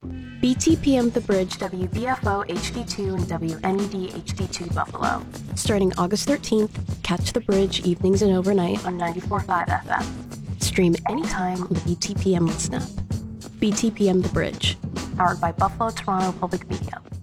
BTPM The Bridge, WBFO HD2 and WNED HD2 Buffalo. Starting August 13th, catch The Bridge evenings and overnight on 94.5 FM. Stream anytime on the BTPM Listen app. BTPM The Bridge, powered by Buffalo Toronto Public Media.